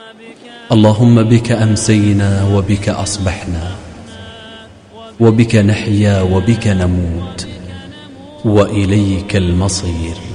اللهم بك أمسينا وبك أصبحنا، وبك نحيا وبك نموت، وإليك المصير.